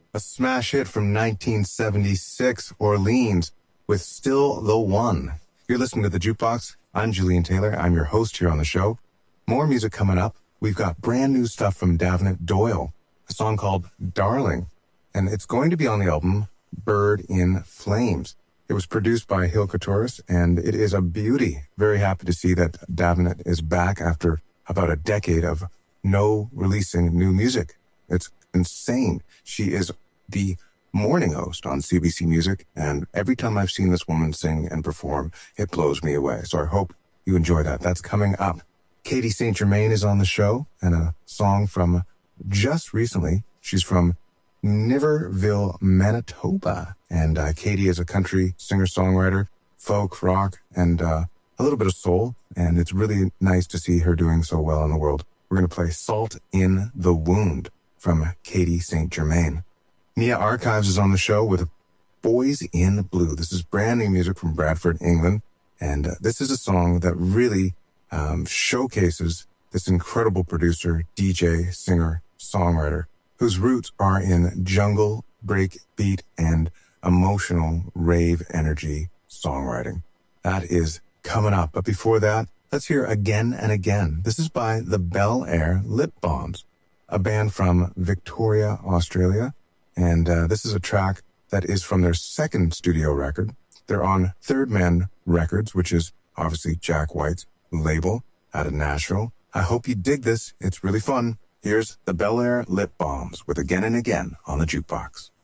A smash hit from 1976, Orleans, with Still the One. You're listening to The Jukebox. I'm Julian Taylor. I'm your host here on the show. More music coming up. We've got brand new stuff from Davenant Doyle, a song called Darling, and it's going to be on the album Bird in Flames. It was produced by Hill Couturus, and it is a beauty. Very happy to see that Davenant is back after about a decade of no releasing new music. It's insane. She is the morning host on CBC Music, and every time I've seen this woman sing and perform, it blows me away. So I hope you enjoy that. That's coming up. Katie St. Germain is on the show, and a song from just recently. She's from Niverville, Manitoba, and Katie is a country singer-songwriter, folk, rock, and a little bit of soul, and it's really nice to see her doing so well in the world. We're going to play Salt in the Wound from Katie St. Germain. Nia Archives is on the show with Boys in Blue. This is brand new music from Bradford, England, and this is a song that really showcases this incredible producer, DJ, singer, songwriter, whose roots are in jungle, breakbeat, and emotional rave energy songwriting. That is coming up. But before that, let's hear Again and Again. This is by the Bel Air Lip Bombs, a band from Victoria, Australia. And this is a track that is from their second studio record. They're on Third Man Records, which is obviously Jack White's label out of Nashville. I hope you dig this. It's really fun. Here's the Bel Air Lip Bombs with Again and Again on the Jukebox.